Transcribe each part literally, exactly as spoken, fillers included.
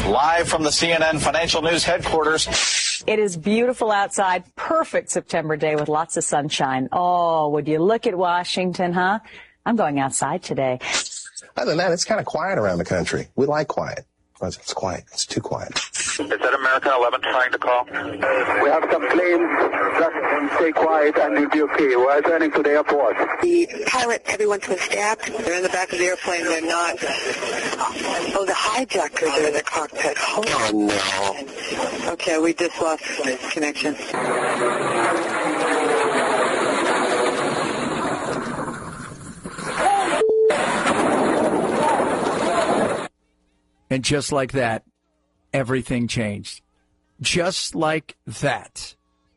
live from the C N N Financial News headquarters. It is beautiful outside. Perfect September day with lots of sunshine. Oh, would you look at Washington, huh? I'm going outside today. Other than that, it's kind of quiet around the country. We like quiet. It's quiet. It's too quiet. Is that American eleven trying to call? We have some planes. Just stay quiet and you'll be okay. We're turning to the airport. The pilot, everyone was stabbed. They're in the back of the airplane. They're not. Oh, the hijackers are in the cockpit. Oh, no. Okay, we just lost connection. And just like that, everything changed. Just like that,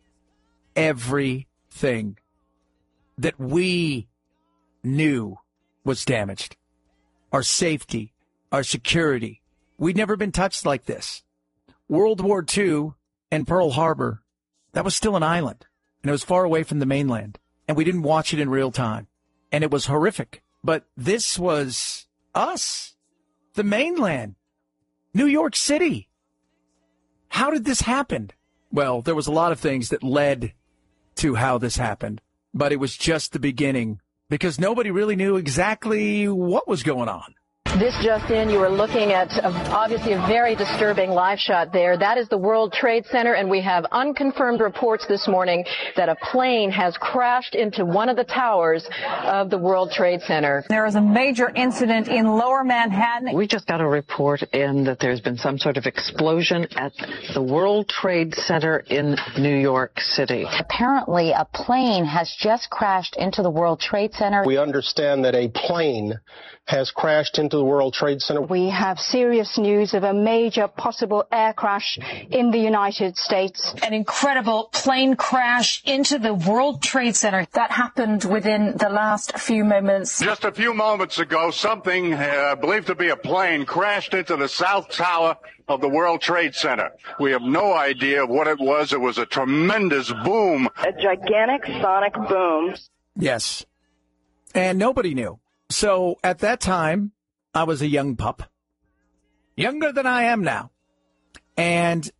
everything that we knew was damaged. Our safety, our security. We'd never been touched like this. World War Two and Pearl Harbor, that was still an island. And it was far away from the mainland. And we didn't watch it in real time. And it was horrific. But this was us, the mainland. New York City. How did this happen? Well, there was a lot of things that led to how this happened, but it was just the beginning because nobody really knew exactly what was going on. This just in, you were looking at a, obviously a very disturbing live shot there. That is the World Trade Center, and we have unconfirmed reports this morning that a plane has crashed into one of the towers of the World Trade Center. There is a major incident in Lower Manhattan. We just got a report in that there's been some sort of explosion at the World Trade Center in New York City. Apparently, a plane has just crashed into the World Trade Center. We understand that a plane has crashed into the World Trade Center. We have serious news of a major possible air crash in the United States. An incredible plane crash into the World Trade Center. That happened within the last few moments. Just a few moments ago, something uh, believed to be a plane crashed into the South Tower of the World Trade Center. We have no idea what it was. It was a tremendous boom. A gigantic sonic boom. Yes. And nobody knew. So at that time, I was a young pup, younger than I am now. And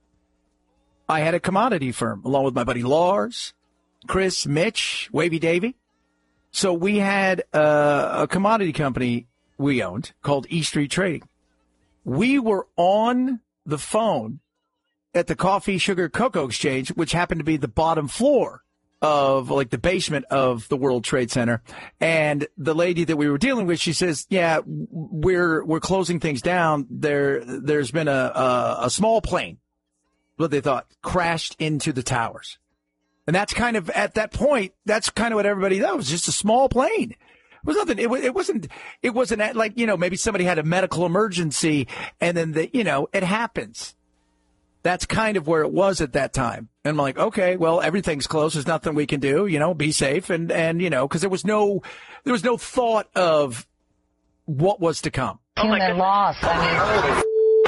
I had a commodity firm along with my buddy Lars, Chris, Mitch, Wavy Davy. So we had a, a commodity company we owned called E Street Trading. We were on the phone at the Coffee, Sugar, Cocoa Exchange, which happened to be the bottom floor of like the basement of the World Trade Center. And the lady that we were dealing with, she says, yeah, we're, we're closing things down. There, there's been a, a, a small plane, what they thought, crashed into the towers. And that's kind of, at that point, that's kind of what everybody thought. It was just a small plane. It was nothing. It, it wasn't, it wasn't like, you know, maybe somebody had a medical emergency and then the, you know, it happens. That's kind of where it was at that time. And I'm like, okay, well, everything's closed. There's nothing we can do, you know, be safe. And, and, you know, cause there was no, there was no thought of what was to come. Human loss. I mean,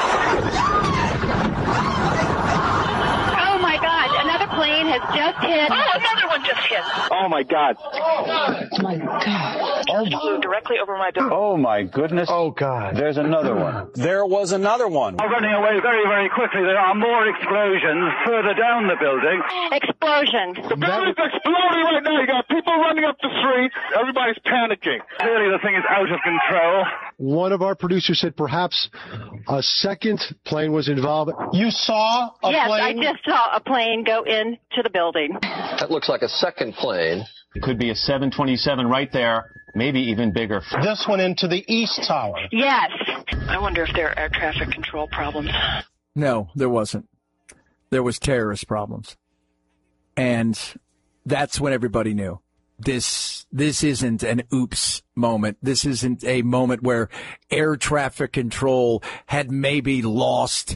oh my God, another plane has just hit. Oh, another one just hit. Oh my God. oh my God. Oh, flew directly over my door. Oh my goodness. Oh God. There's another one. There was another one. I'm running away very, very quickly. There are more explosions further down the building. Explosion. The building's exploding right now. You got people running up the street. Everybody's panicking. Clearly the thing is out of control. One of our producers said perhaps a second plane was involved. You saw a yes, plane? Yes, I just saw a plane go into the building. That looks like a second plane. It could be a seven twenty-seven right there, maybe even bigger. This one into the East Tower. Yes. I wonder if there are air traffic control problems. No, there wasn't. There was terrorist problems. And that's when everybody knew. This this isn't an oops moment. This isn't a moment where air traffic control had maybe lost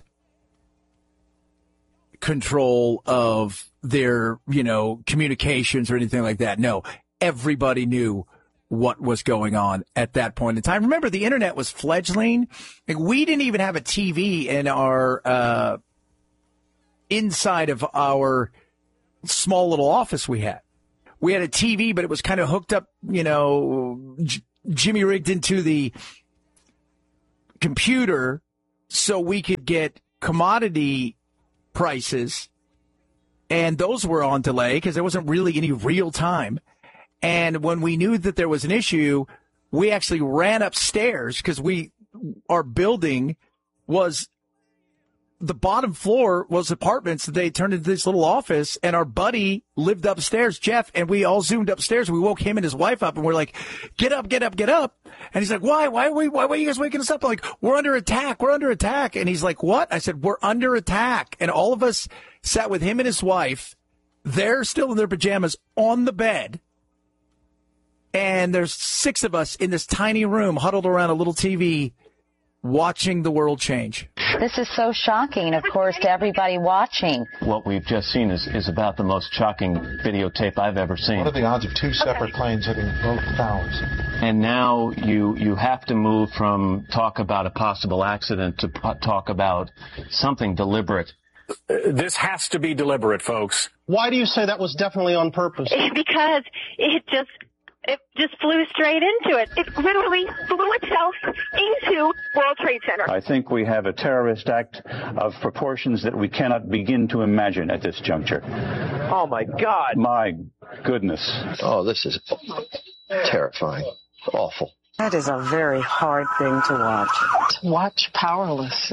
control of their, you know, communications or anything like that. No, everybody knew what was going on at that point in time. Remember, the internet was fledgling. Like, we didn't even have a T V in our uh, inside of our small little office we had. We had a T V, but it was kind of hooked up, you know, j- jimmy rigged into the computer so we could get commodity prices, and those were on delay because there wasn't really any real time. And when we knew that there was an issue, we actually ran upstairs because we, our building was, the bottom floor was apartments that they turned into this little office, and our buddy lived upstairs, Jeff, and we all zoomed upstairs. We woke him and his wife up, and we're like, get up, get up, get up. And he's like, why, why are we, why, why are you guys waking us up? I'm like, we're under attack, we're under attack. And he's like, what? I said, we're under attack. And all of us sat with him and his wife. They're still in their pajamas on the bed. And there's six of us in this tiny room huddled around a little T V watching the world change. This is so shocking, of course, to everybody watching. What we've just seen is, is about the most shocking videotape I've ever seen. What are the odds of two separate okay. planes hitting both towers? And now you you have to move from talk about a possible accident to p- talk about something deliberate. Uh, this has to be deliberate, folks. Why do you say that was definitely on purpose? Because it just... It just flew straight into it. It literally flew itself into World Trade Center. I think we have a terrorist act of proportions that we cannot begin to imagine at this juncture. Oh, my God. My goodness. Oh, this is terrifying. Awful. That is a very hard thing to watch. To watch powerless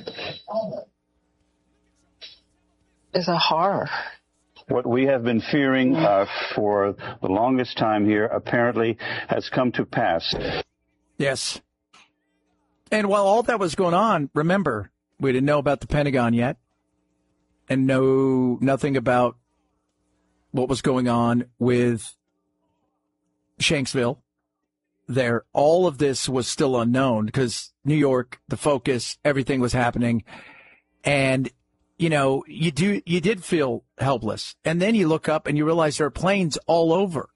is a horror. What we have been fearing uh, for the longest time here apparently has come to pass. Yes. And while all that was going on, remember, we didn't know about the Pentagon yet and know nothing about what was going on with Shanksville there. All of this was still unknown because New York, the focus, everything was happening. And you know, you do, you did feel helpless. And then you look up and you realize there are planes all over.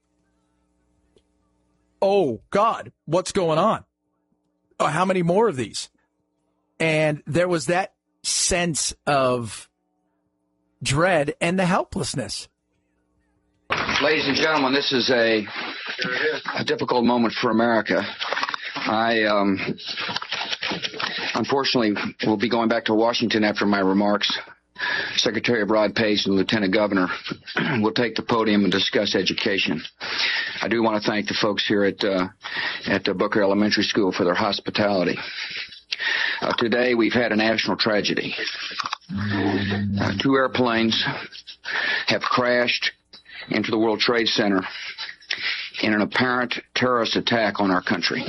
Oh, God, what's going on? Oh, how many more of these? And there was that sense of dread and the helplessness. Ladies and gentlemen, this is a, a difficult moment for America. I, um, unfortunately, will be going back to Washington after my remarks. Secretary of Rod Pace and Lieutenant Governor will take the podium and discuss education. I do want to thank the folks here at uh, at uh, Booker Elementary School for their hospitality. Uh, today, we've had a national tragedy. Uh, two airplanes have crashed into the World Trade Center in an apparent terrorist attack on our country.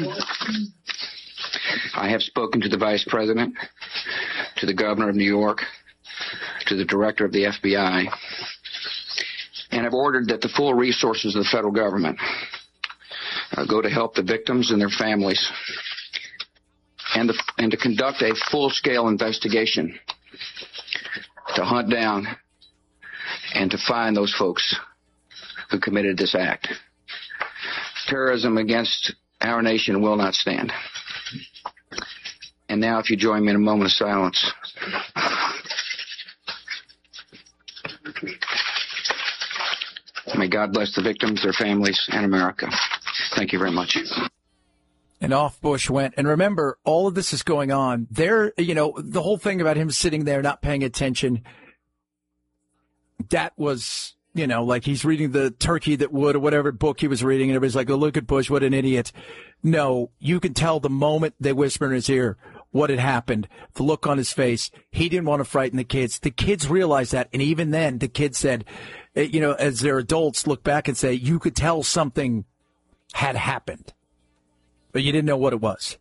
I have spoken to the Vice President, to the Governor of New York, to the Director of the F B I, and have ordered that the full resources of the federal government uh, go to help the victims and their families, and, the, and to conduct a full-scale investigation to hunt down and to find those folks who committed this act. Terrorism against our nation will not stand. And now, if you join me in a moment of silence. May God bless the victims, their families, and America. Thank you very much. And off Bush went. And remember, all of this is going on. There, you know, the whole thing about him sitting there not paying attention, that was, you know, like he's reading The Turkey That Would or whatever book he was reading, and everybody's like, oh, look at Bush, what an idiot. No, you can tell the moment they whisper in his ear what had happened, the look on his face. He didn't want to frighten the kids. The kids realized that, and even then, the kids said, you know, as their adults look back and say, you could tell something had happened, but you didn't know what it was.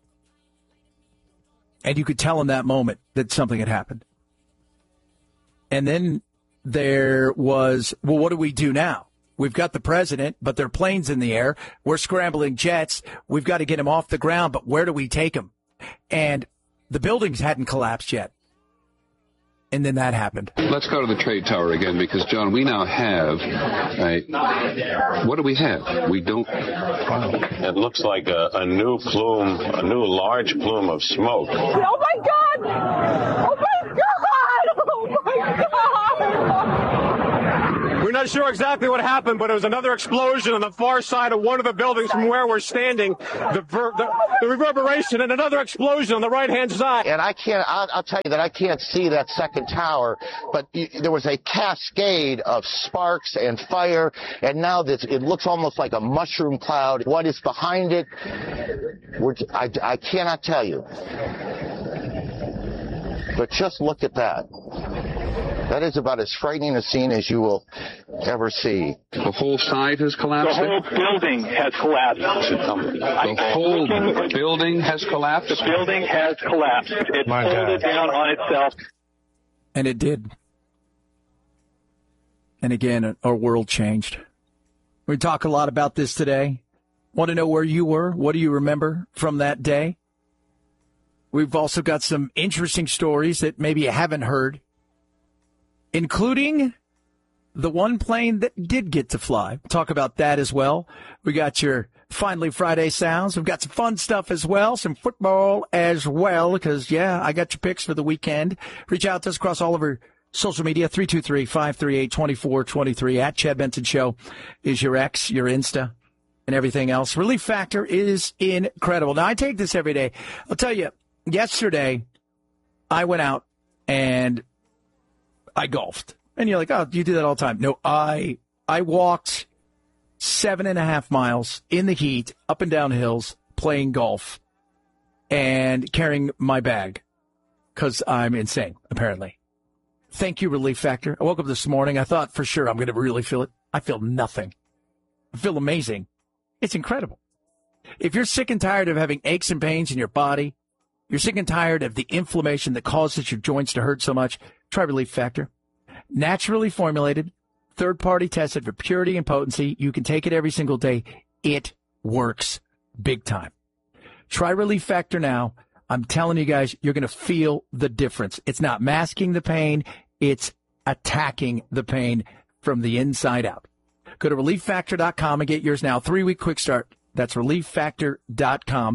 And you could tell in that moment that something had happened. And then there was, well, what do we do now? We've got the president, but there are planes in the air. We're scrambling jets. We've got to get him off the ground, but where do we take him? And the buildings hadn't collapsed yet. And then that happened. Let's go to the trade tower again, because, John, we now have a, what do we have? We don't. It looks like a, a new plume, a new large plume of smoke. Oh, my God! Oh, my God! Oh, my God! We're not sure exactly what happened, but it was another explosion on the far side of one of the buildings from where we're standing. The, ver- the, the reverberation and another explosion on the right-hand side. And I can't, I'll, I'll tell you that I can't see that second tower, but y- there was a cascade of sparks and fire, and now this, it looks almost like a mushroom cloud. What is behind it, we're, I, I cannot tell you. But just look at that. That is about as frightening a scene as you will ever see. The whole side has collapsed? The whole building has collapsed. The whole building has collapsed? The building has collapsed. It folded down on itself. And it did. And again, our world changed. We talk a lot about this today. Want to know where you were? What do you remember from that day? We've also got some interesting stories that maybe you haven't heard, including the one plane that did get to fly. We'll talk about that as well. We got your Finally Friday sounds. We've got some fun stuff as well, some football as well, because, yeah, I got your picks for the weekend. Reach out to us across all of our social media, three two three, five three eight, two four two three. At Chad Benson Show is your X, your Insta, and everything else. Relief Factor is incredible. Now, I take this every day. I'll tell you, yesterday, I went out and I golfed. And you're like, oh, you do that all the time. No, I I walked seven and a half miles in the heat, up and down hills, playing golf and carrying my bag because I'm insane, apparently. Thank you, Relief Factor. I woke up this morning. I thought for sure I'm going to really feel it. I feel nothing. I feel amazing. It's incredible. If you're sick and tired of having aches and pains in your body, you're sick and tired of the inflammation that causes your joints to hurt so much, try Relief Factor. Naturally formulated, third-party tested for purity and potency. You can take it every single day. It works big time. Try Relief Factor now. I'm telling you guys, you're going to feel the difference. It's not masking the pain. It's attacking the pain from the inside out. Go to relief factor dot com and get yours now. Three-week quick start. That's relief factor dot com.